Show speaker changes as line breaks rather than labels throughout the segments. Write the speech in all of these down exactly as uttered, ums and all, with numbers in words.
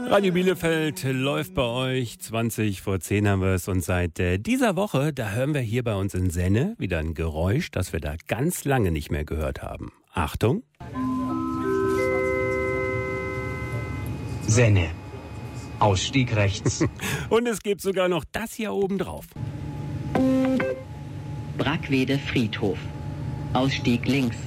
Radio Bielefeld läuft bei euch. zwanzig vor zehn haben wir es. Und seit äh, dieser Woche, da hören wir hier bei uns in Senne wieder ein Geräusch, das wir da ganz lange nicht mehr gehört haben. Achtung.
Senne. Ausstieg rechts.
Und es gibt sogar noch das hier oben drauf.
Brackwede Friedhof. Ausstieg links.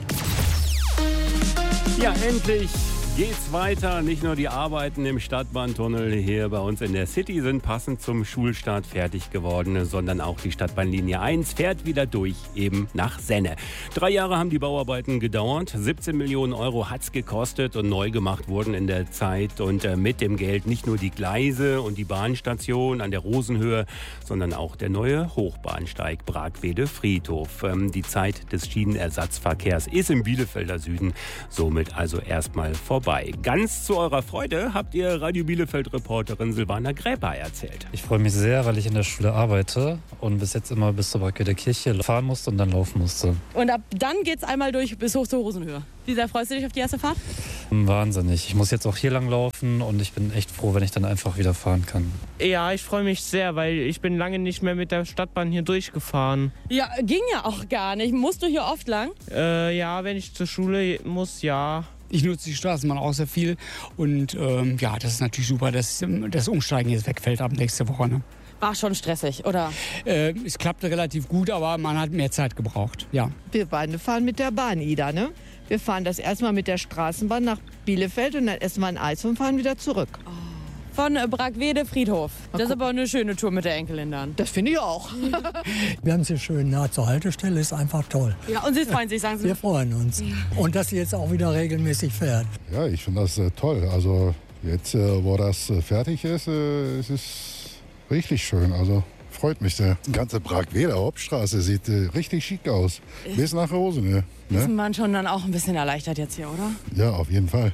Ja, endlich geht's weiter. Nicht nur die Arbeiten im Stadtbahntunnel hier bei uns in der City sind passend zum Schulstart fertig geworden, sondern auch die Stadtbahnlinie eins fährt wieder durch, eben nach Senne. Drei Jahre haben die Bauarbeiten gedauert. siebzehn Millionen Euro hat's gekostet und neu gemacht wurden in der Zeit. Und äh, mit dem Geld nicht nur die Gleise und die Bahnstation an der Rosenhöhe, sondern auch der neue Hochbahnsteig Brackwede Friedhof. Ähm, die Zeit des Schienenersatzverkehrs ist im Bielefelder Süden somit also erstmal vorbei. Ganz zu eurer Freude habt ihr Radio Bielefeld-Reporterin Silvana Gräper erzählt.
Ich freue mich sehr, weil ich in der Schule arbeite und bis jetzt immer bis zur Brackweder Kirche fahren musste und dann laufen musste.
Und ab dann geht's einmal durch bis hoch zur Rosenhöhe. Wie sehr freust du dich auf die erste Fahrt?
Wahnsinnig. Ich muss jetzt auch hier lang laufen und ich bin echt froh, wenn ich dann einfach wieder fahren kann.
Ja, ich freue mich sehr, weil ich bin lange nicht mehr mit der Stadtbahn hier durchgefahren.
Ja, ging ja auch gar nicht. Musst du hier oft lang?
Äh, ja, wenn ich zur Schule muss, ja.
Ich nutze die Straßenbahn auch sehr viel und ähm, ja, das ist natürlich super, dass das Umsteigen jetzt wegfällt ab nächste Woche. Ne?
War schon stressig, oder?
Äh, es klappte relativ gut, aber man hat mehr Zeit gebraucht, ja.
Wir beide fahren mit der Bahn, Ida, ne? Wir fahren das erstmal mit der Straßenbahn nach Bielefeld und dann essen wir ein Eis und fahren wieder zurück.
Oh. Von Brackwede Friedhof. Das ist aber eine schöne Tour mit der Enkelin dann.
Das finde ich auch.
Wir haben es hier schön nah zur Haltestelle, ist einfach toll.
Ja, und Sie freuen sich, sagen Sie?
Wir freuen uns. Ja. Und dass sie jetzt auch wieder regelmäßig fährt.
Ja, ich finde das äh, toll. Also jetzt, äh, wo das äh, fertig ist, äh, es ist richtig schön. Also freut mich sehr. Die ganze Brackweder Hauptstraße sieht äh, richtig schick aus. Bis nach Rosenhöhe.
Ne? Ist man schon dann auch ein bisschen erleichtert jetzt hier, oder?
Ja, auf jeden Fall.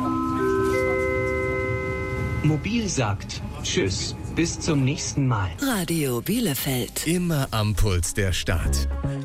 Mobil sagt Tschüss, bis zum nächsten Mal.
Radio Bielefeld.
Immer am Puls der Stadt.